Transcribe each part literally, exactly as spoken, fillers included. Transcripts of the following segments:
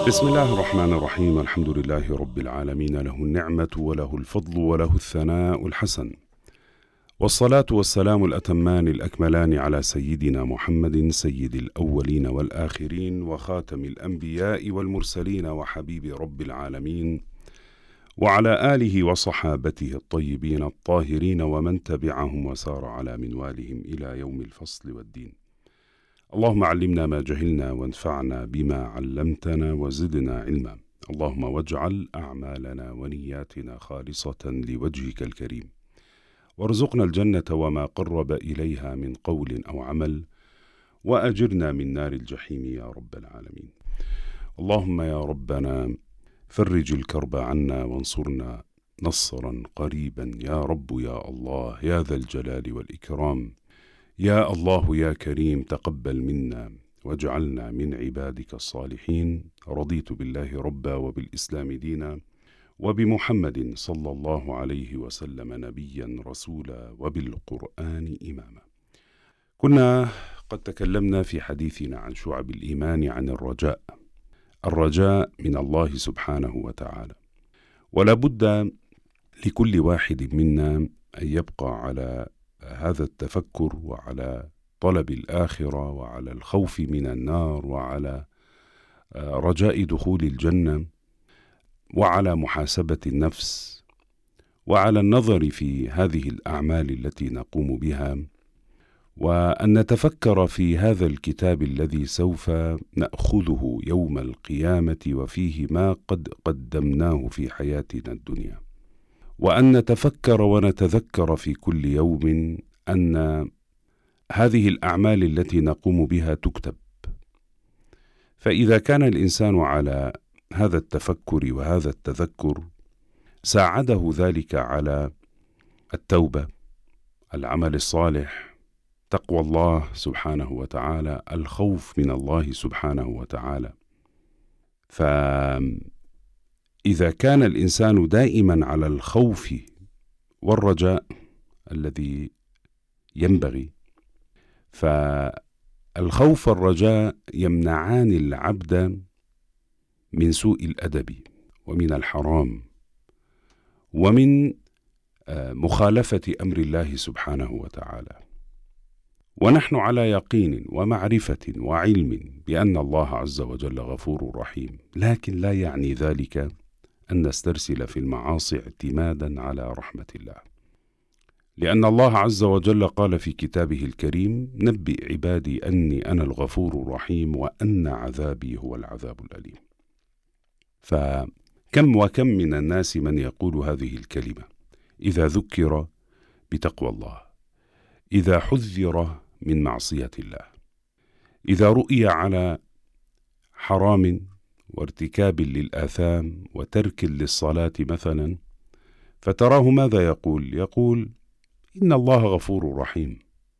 بسم الله الرحمن الرحيم. الحمد لله رب العالمين، له النعمة وله الفضل وله الثناء الحسن، والصلاة والسلام الأتمان الأكملان على سيدنا محمد سيد الأولين والآخرين وخاتم الأنبياء والمرسلين وحبيب رب العالمين، وعلى آله وصحابته الطيبين الطاهرين ومن تبعهم وسار على منوالهم إلى يوم الفصل والدين. اللهم علمنا ما جهلنا وانفعنا بما علمتنا وزدنا علما. اللهم واجعل أعمالنا ونياتنا خالصة لوجهك الكريم، وارزقنا الجنة وما قرب إليها من قول أو عمل، وأجرنا من نار الجحيم يا رب العالمين. اللهم يا ربنا فرج الكرب عنا وانصرنا نصرا قريبا يا رب يا الله يا ذا الجلال والإكرام. يا الله يا كريم تقبل منا واجعلنا من عبادك الصالحين. رضيت بالله ربا وبالإسلام دينا وبمحمد صلى الله عليه وسلم نبيا رسولا وبالقرآن إماما. كنا قد تكلمنا في حديثنا عن شعب الإيمان عن الرجاء الرجاء من الله سبحانه وتعالى، ولا بد لكل واحد منا أن يبقى على هذا التفكر وعلى طلب الآخرة وعلى الخوف من النار وعلى رجاء دخول الجنة وعلى محاسبة النفس وعلى النظر في هذه الأعمال التي نقوم بها، وأن نتفكر في هذا الكتاب الذي سوف نأخذه يوم القيامة وفيه ما قد قدمناه في حياتنا الدنيا، وأن نتفكر ونتذكر في كل يوم أن هذه الأعمال التي نقوم بها تكتب. فإذا كان الإنسان على هذا التفكر وهذا التذكر ساعده ذلك على التوبة، العمل الصالح، تقوى الله سبحانه وتعالى، الخوف من الله سبحانه وتعالى. فإذا كان الإنسان دائما على الخوف والرجاء الذي ينبغي، فالخوف والرجاء يمنعان العبد من سوء الأدب ومن الحرام ومن مخالفة أمر الله سبحانه وتعالى. ونحن على يقين ومعرفة وعلم بأن الله عز وجل غفور رحيم، لكن لا يعني ذلك أن نسترسل في المعاصي اعتمادا على رحمة الله، لأن الله عز وجل قال في كتابه الكريم: نبئ عبادي أني أنا الغفور الرحيم وأن عذابي هو العذاب الأليم. فكم وكم من الناس من يقول هذه الكلمة إذا ذكر بتقوى الله، إذا حذر من معصية الله، إذا رؤي على حرام وارتكاب للآثام وترك للصلاة مثلا، فتراه ماذا يقول؟ يقول إن الله غفور رحيم،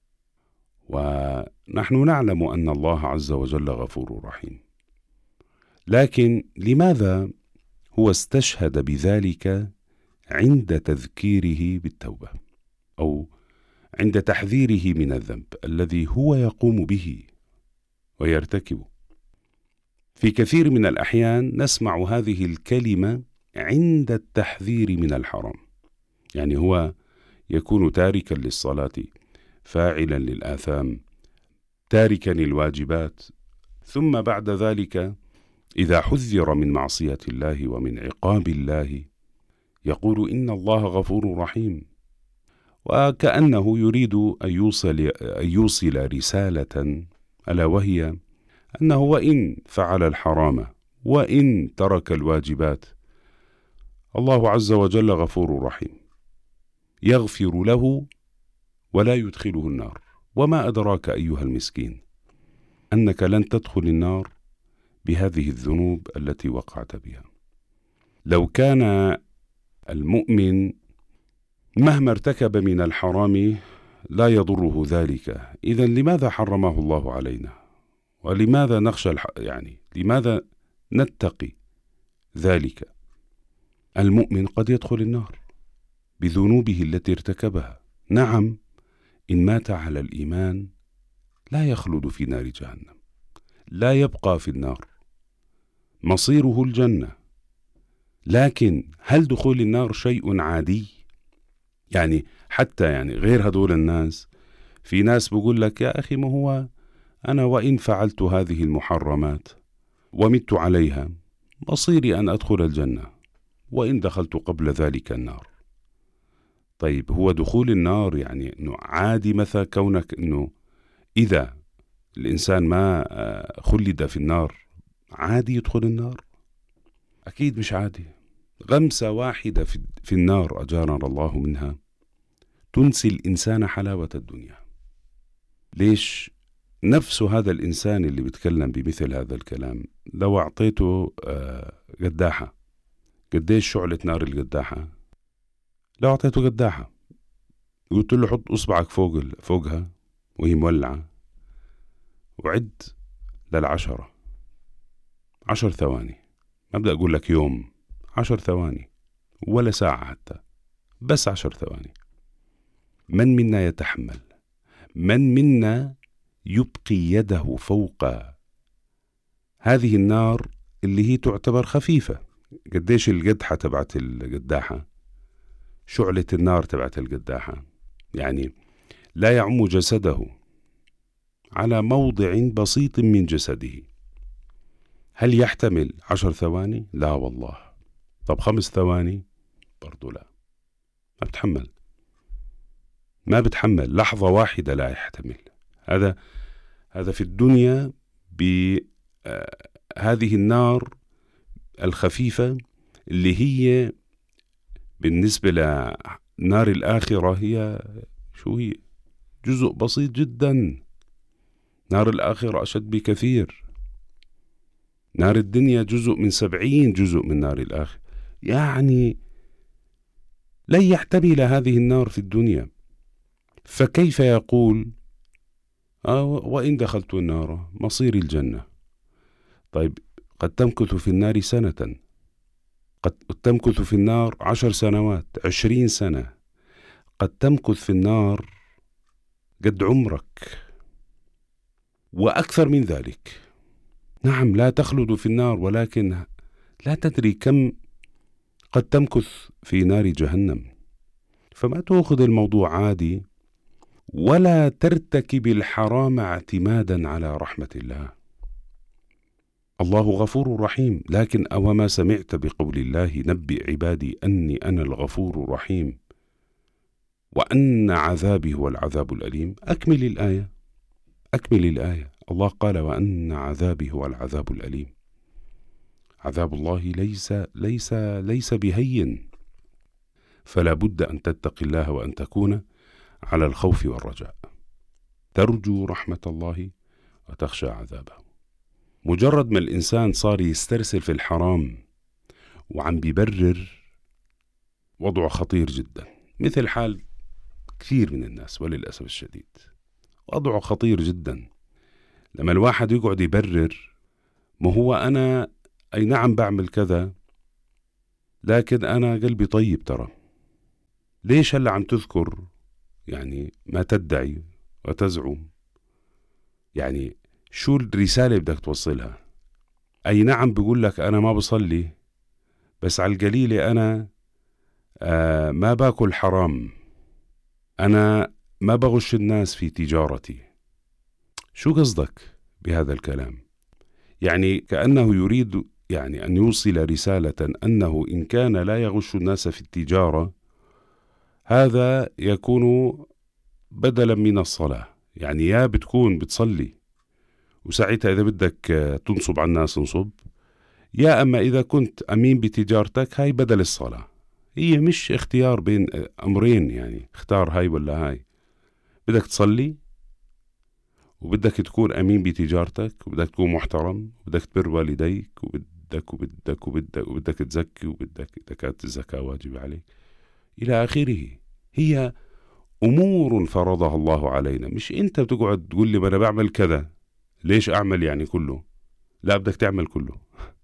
ونحن نعلم أن الله عز وجل غفور رحيم، لكن لماذا هو استشهد بذلك عند تذكيره بالتوبة أو عند تحذيره من الذنب الذي هو يقوم به ويرتكبه؟ في كثير من الأحيان نسمع هذه الكلمة عند التحذير من الحرام، يعني هو يكون تاركا للصلاة، فاعلا للآثام، تاركا الواجبات، ثم بعد ذلك إذا حذر من معصية الله ومن عقاب الله يقول إن الله غفور رحيم، وكأنه يريد أن يوصل, أن يوصل رسالة، ألا وهي أنه وإن فعل الحرام وإن ترك الواجبات الله عز وجل غفور رحيم، يغفر له ولا يدخله النار. وما أدراك أيها المسكين أنك لن تدخل النار بهذه الذنوب التي وقعت بها. لو كان المؤمن مهما ارتكب من الحرام لا يضره ذلك، إذن لماذا حرمه الله علينا؟ ولماذا نخشى الح... يعني لماذا نتقي ذلك؟ المؤمن قد يدخل النار بذنوبه التي ارتكبها، نعم، إن مات على الإيمان لا يخلد في نار جهنم، لا يبقى في النار، مصيره الجنة. لكن هل دخول النار شيء عادي؟ يعني حتى يعني غير هدول الناس، في ناس بقول لك يا أخي ما هو أنا وإن فعلت هذه المحرمات ومت عليها مصيري أن أدخل الجنة وإن دخلت قبل ذلك النار. طيب هو دخول النار يعني إنه عادي مثلا كونك إنه إذا الإنسان ما خلد في النار عادي يدخل النار؟ أكيد مش عادي. غمسة واحدة في, في النار أجارنا الله منها تنسي الإنسان حلاوة الدنيا. ليش؟ نفس هذا الإنسان اللي بيتكلم بمثل هذا الكلام لو أعطيته قداحة، قديش شعلة نار القداحة؟ لو أعطيته قداحة قلت له حط أصبعك فوق فوقها وهي مولعة وعد للعشرة، عشر ثواني، ما بدي أقول لك يوم، عشر ثواني ولا ساعة حتى، بس عشر ثواني. من منا يتحمل؟ من منا يبقي يده فوق هذه النار اللي هي تعتبر خفيفة؟ قديش القدحة تبعت القداحة، شعلة النار تبعت القداحة، يعني لا يعم جسده على موضع بسيط من جسده. هل يحتمل عشر ثواني؟ لا والله. طب خمس ثواني؟ برضو لا، ما بتحمل، ما بتحمل لحظة واحدة، لا يحتمل. هذا هذا في الدنيا بهذه النار الخفيفة اللي هي بالنسبة لنار الآخرة هي شو هي؟ جزء بسيط جدا. نار الآخرة أشد بكثير. نار الدنيا جزء من سبعين جزء من نار الآخرة، يعني لن يحتمل هذه النار في الدنيا. فكيف يقول آه وإن دخلت النار مصير الجنة؟ طيب قد تمكث في النار سنة، قد تمكث في النار عشر سنوات، عشرين سنة، قد تمكث في النار قد عمرك وأكثر من ذلك. نعم لا تخلد في النار، ولكن لا تدري كم قد تمكث في نار جهنم. فما تأخذ الموضوع عادي ولا ترتكب الحرام اعتمادا على رحمة الله. الله غفور رحيم، لكن أوما سمعت بقول الله نبئ عبادي أني أنا الغفور الرحيم وأن عذابي هو العذاب الأليم. أكمل الآية، أكمل الآية. الله قال وأن عذابي هو العذاب الأليم. عذاب الله ليس ليس ليس بهين، فلا بد أن تتقي الله وأن تكون على الخوف والرجاء، ترجو رحمة الله وتخشى عذابه. مجرد ما الإنسان صار يسترسل في الحرام وعم بيبرر، وضعه خطير جدا، مثل حال كثير من الناس وللأسف الشديد. وضعه خطير جدا لما الواحد يقعد يبرر، ما هو أنا أي نعم بعمل كذا لكن أنا قلبي طيب ترى. ليش هلأ عم تذكر يعني ما تدعي وتزعم؟ يعني شو الرسالة بدك توصلها؟ أي نعم بيقول لك أنا ما بصلي، بس على القليلة أنا آه ما باكل حرام، أنا ما بغش الناس في تجارتي. شو قصدك بهذا الكلام؟ يعني كأنه يريد يعني أن يوصل رسالة أنه إن كان لا يغش الناس في التجارة هذا يكون بدلا من الصلاة. يعني يا بتكون بتصلي وساعتها إذا بدك تنصب على الناس انصب، يا أما إذا كنت أمين بتجارتك هاي بدل الصلاة. هي مش اختيار بين أمرين، يعني اختار هاي ولا هاي. بدك تصلي وبدك تكون أمين بتجارتك وبدك تكون محترم وبدك تبر والديك وبدك وبدك وبدك وبدك تزكي وبدك زكاة الزكاة واجب عليك إلى آخره. هي أمور فرضها الله علينا، مش أنت بتقعد تقول لي ما أنا بعمل كذا ليش أعمل يعني كله. لا، بدك تعمل كله.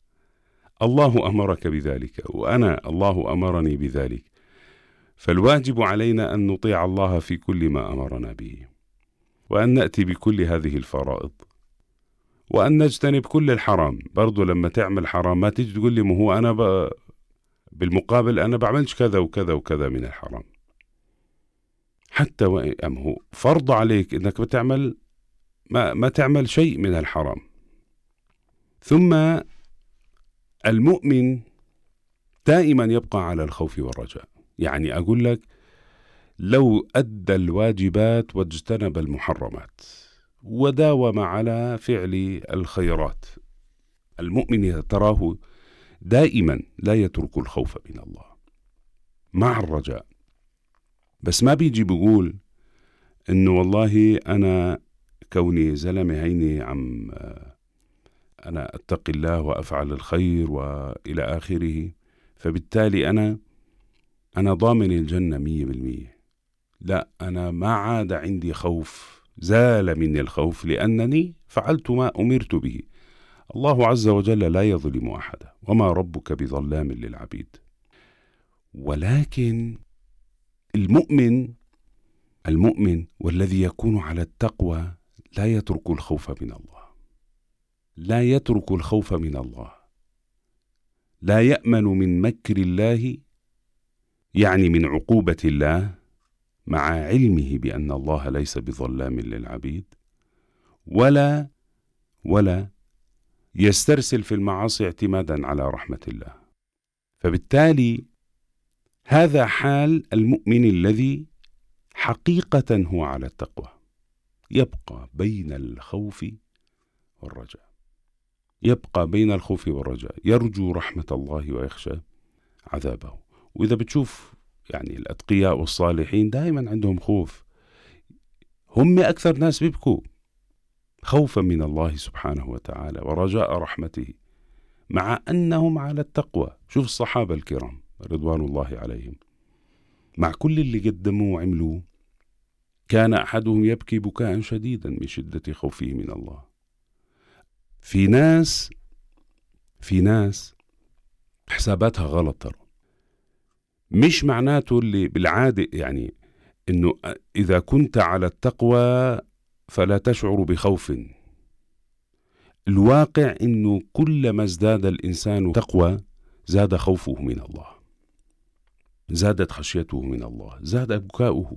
الله أمرك بذلك وأنا الله أمرني بذلك، فالواجب علينا أن نطيع الله في كل ما أمرنا به وأن نأتي بكل هذه الفرائض وأن نجتنب كل الحرام. برضو لما تعمل حرام ما تيجي تقول لي ما هو أنا ب... بالمقابل أنا بعملش كذا وكذا وكذا من الحرام. حتى وإن هو فرض عليك أنك بتعمل ما, ما تعمل شيء من الحرام. ثم المؤمن دائما يبقى على الخوف والرجاء. يعني أقول لك لو أدى الواجبات واجتنب المحرمات وداوم على فعل الخيرات، المؤمن تراه دائما لا يترك الخوف من الله مع الرجاء. بس ما بيجي بيقول إنه والله أنا كوني زلمة هيني عم أنا أتقي الله وأفعل الخير وإلى آخره، فبالتالي أنا أنا ضامن الجنة مية بالمية. لا، أنا ما عاد عندي خوف، زال مني الخوف لأنني فعلت ما أمرت به. الله عز وجل لا يظلم أحدا وما ربك بظلام للعبيد. ولكن المؤمن المؤمن والذي يكون على التقوى لا يترك الخوف من الله، لا يترك الخوف من الله، لا يأمن من مكر الله، يعني من عقوبة الله، مع علمه بأن الله ليس بظلام للعبيد، ولا ولا يسترسل في المعاصي اعتمادا على رحمة الله. فبالتالي هذا حال المؤمن الذي حقيقة هو على التقوى، يبقى بين الخوف والرجاء، يبقى بين الخوف والرجاء، يرجو رحمة الله ويخشى عذابه. وإذا بتشوف يعني الأتقياء والصالحين دائما عندهم خوف، هم أكثر ناس بيبكوا خوفا من الله سبحانه وتعالى ورجاء رحمته، مع أنهم على التقوى. شوف الصحابة الكرام رضوان الله عليهم، مع كل اللي قدموه وعملوه كان أحدهم يبكي بكاء شديدا من شدة خوفه من الله. في ناس في ناس حساباتها غلط ترى. مش معناته اللي بالعادة يعني إنه إذا كنت على التقوى فلا تشعر بخوف. الواقع إنه كلما ازداد الإنسان تقوى زاد خوفه من الله، زادت خشيته من الله، زاد بكاؤه.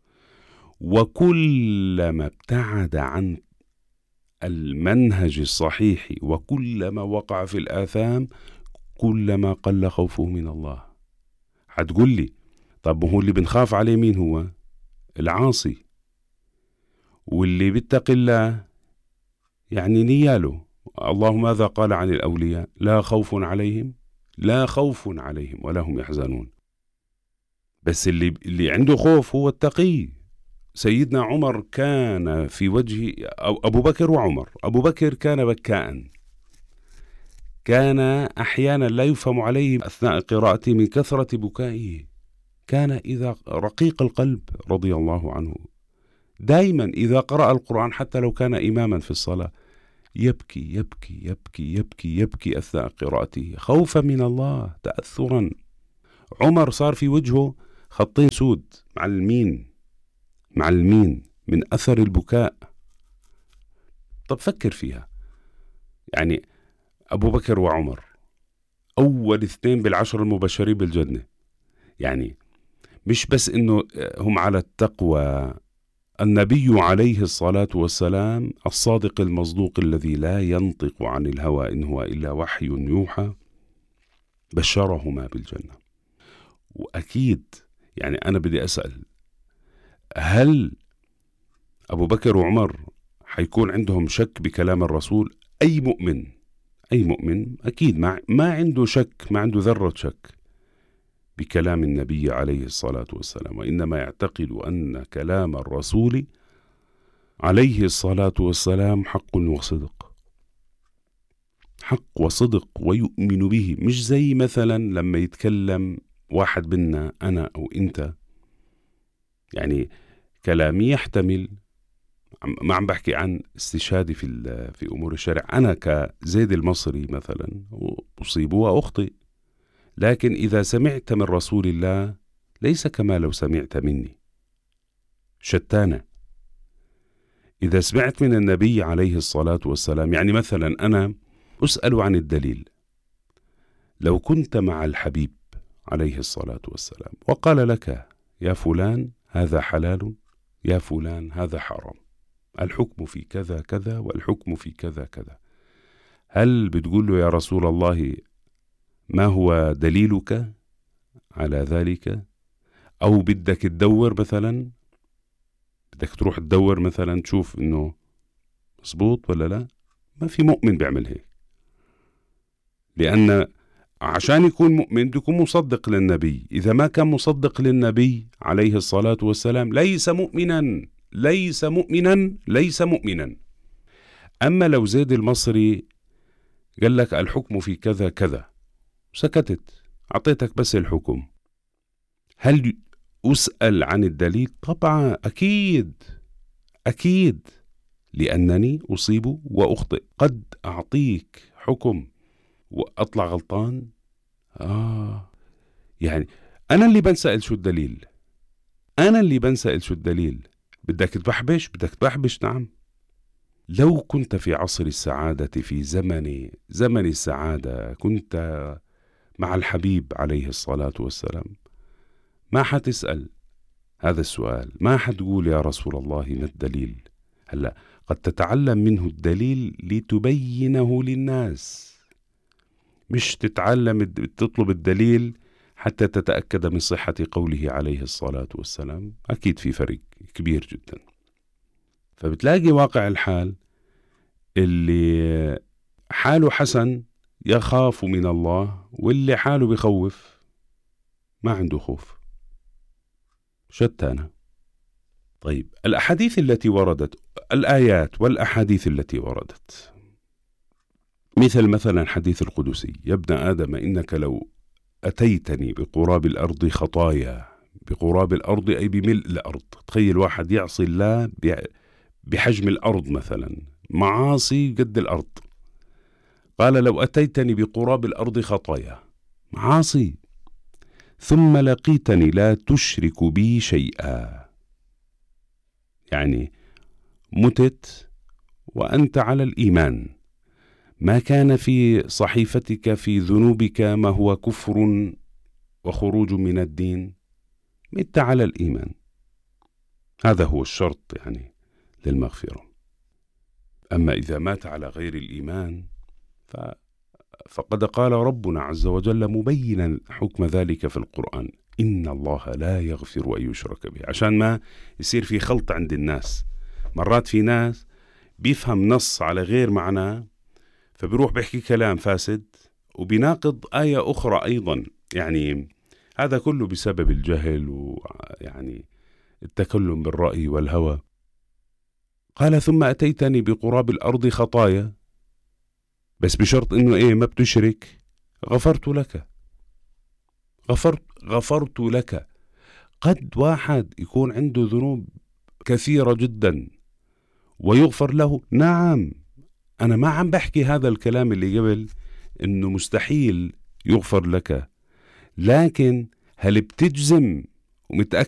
وكلما ابتعد عن المنهج الصحيح وكلما وقع في الآثام كلما قل خوفه من الله. هتقول لي طب هو اللي بنخاف عليه مين؟ هو العاصي، واللي بيتقي الله يعني نياله. الله ماذا قال عن الأولياء؟ لا خوف عليهم لا خوف عليهم ولا هم يحزنون. بس اللي اللي عنده خوف هو التقي. سيدنا عمر كان في وجه أو أبو بكر وعمر. أبو بكر كان بكاء، كان أحيانا لا يفهم عليه أثناء قراءته من كثرة بكائه. كان إذا رقيق القلب رضي الله عنه، دائما إذا قرأ القرآن حتى لو كان إماما في الصلاة يبكي يبكي يبكي يبكي يبكي أثناء قراءته خوفا من الله، تأثرا. عمر صار في وجهه خطين سود معلمين معلمين من أثر البكاء. طب فكر فيها، يعني أبو بكر وعمر أول اثنين بالعشر المبشرين بالجنة، يعني مش بس إنه هم على التقوى، النبي عليه الصلاة والسلام الصادق المصدوق الذي لا ينطق عن الهوى إن هو إلا وحي يوحى بشرهما بالجنة. وأكيد يعني أنا بدي أسأل، هل أبو بكر وعمر حيكون عندهم شك بكلام الرسول؟ أي مؤمن أي مؤمن أكيد ما, ما عنده شك، ما عنده ذرة شك بكلام النبي عليه الصلاة والسلام، وإنما يعتقد أن كلام الرسول عليه الصلاة والسلام حق وصدق، حق وصدق ويؤمن به. مش زي مثلا لما يتكلم واحد منا أنا أو أنت، يعني كلامي يحتمل، ما عم بحكي عن استشهادي في في أمور الشرع، أنا كزيد المصري مثلا أصيب وأخطئ، لكن إذا سمعت من رسول الله ليس كما لو سمعت مني، شتانة. إذا سمعت من النبي عليه الصلاة والسلام، يعني مثلا أنا أسأل عن الدليل، لو كنت مع الحبيب عليه الصلاة والسلام وقال لك يا فلان هذا حلال، يا فلان هذا حرام، الحكم في كذا كذا والحكم في كذا كذا، هل بتقول له يا رسول الله ما هو دليلك على ذلك؟ أو بدك تدور مثلا، بدك تروح تدور مثلا تشوف إنه مظبوط ولا لا؟ ما في مؤمن بيعمل هيك، لأن عشان يكون مؤمن بده يكون مصدق للنبي. إذا ما كان مصدق للنبي عليه الصلاة والسلام ليس مؤمنا، ليس مؤمنا، ليس مؤمنا. أما لو زيد المصري قال لك الحكم في كذا كذا، سكتت، أعطيتك بس الحكم، هل أسأل عن الدليل؟ طبعا أكيد أكيد، لأنني أصيب وأخطئ، قد أعطيك حكم وأطلع غلطان. آه يعني أنا اللي بنسأل شو الدليل، أنا اللي بنسأل شو الدليل. بدك تبحبش، بدك تبحبش، نعم. لو كنت في عصر السعادة، في زمن زمن السعادة، كنت مع الحبيب عليه الصلاة والسلام، ما حتسأل هذا السؤال، ما حتقول يا رسول الله ما الدليل. هلأ قد تتعلم منه الدليل لتبينه للناس، مش تتعلم تطلب الدليل حتى تتأكد من صحة قوله عليه الصلاة والسلام. أكيد في فرق كبير جدا. فبتلاقي واقع الحال اللي حاله حسن يخاف من الله، واللي حاله بخوف ما عنده خوف، شتانة. طيب الأحاديث التي وردت، الآيات والأحاديث التي وردت، مثل مثلا حديث القدسي: يا ابن آدم إنك لو أتيتني بقراب الأرض خطايا، بقراب الأرض أي بملء الأرض. تخيل واحد يعصي الله بحجم الأرض، مثلا معاصي قد الأرض. قال لو أتيتني بقراب الأرض خطايا، معاصي، ثم لقيتني لا تشرك بي شيئا، يعني متت وأنت على الإيمان، ما كان في صحيفتك في ذنوبك ما هو كفر وخروج من الدين، مت على الإيمان. هذا هو الشرط يعني للمغفرة. أما إذا مات على غير الإيمان ف... فقد قال ربنا عز وجل مبينا حكم ذلك في القرآن: إن الله لا يغفر أن يشرك به. عشان ما يصير في خلط عند الناس، مرات في ناس بيفهم نص على غير معناه، فبيروح بيحكي كلام فاسد وبيناقض آية أخرى أيضا. يعني هذا كله بسبب الجهل ويعني التكلم بالرأي والهوى. قال ثم أتيتني بقراب الأرض خطايا، بس بشرط إنه إيه؟ ما بتشرك، غفرت لك، غفرت غفرت لك. قد واحد يكون عنده ذنوب كثيرة جدا ويغفر له، نعم. أنا ما عم بحكي هذا الكلام اللي قبل إنه مستحيل يغفر لك، لكن هل بتجزم ومتأكد